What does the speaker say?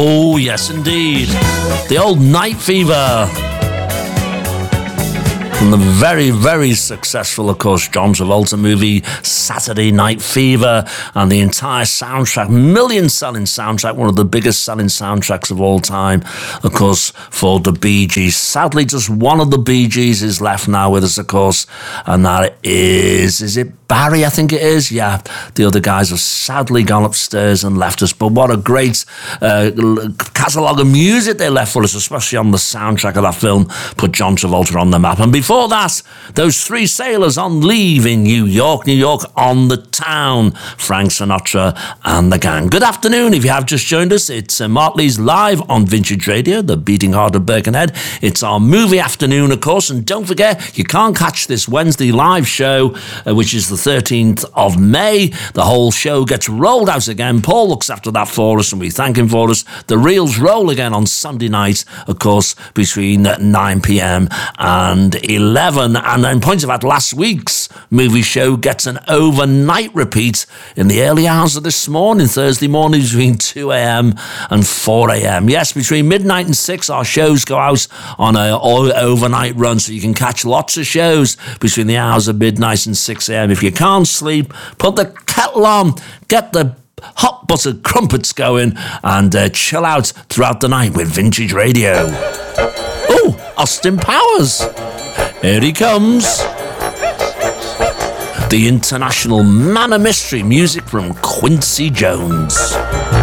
Oh, yes, indeed. The old Night Fever. From the very, very successful, of course, John Travolta movie, Saturday Night Fever, and the entire soundtrack, million-selling soundtrack, one of the biggest selling soundtracks of all time, of course, for the Bee Gees. Sadly, just one of the Bee Gees is left now with us, of course, and that is it Barry, I think it is? Yeah, the other guys have sadly gone upstairs and left us, but what a great catalogue of music they left for us, especially on the soundtrack of that film, put John Travolta on the map. And before that, those three sailors on leave in New York, on the town, Frank Sinatra and the gang. Good afternoon, if you have just joined us, it's Mark Lee's live on Vintage Radio, the beating heart of Birkenhead. It's our movie afternoon, of course, and don't forget, you can't catch this Wednesday live show, which is the 13th of May. The whole show gets rolled out again. Paul looks after that for us, and we thank him for us. The reels roll again on Sunday night, of course, between 9 p.m. and 11. And then, point of fact, last week's movie show gets an overnight repeat in the early hours of this morning, Thursday morning, between 2 a.m. and 4 a.m. Yes, between midnight and 6, our shows go out on an overnight run, so you can catch lots of shows between the hours of midnight and 6 a.m. If you can't sleep, put the kettle on, get the hot buttered crumpets going, and chill out throughout the night with Vintage Radio. Oh, Austin Powers. Here he comes. The international man of mystery, music from Quincy Jones.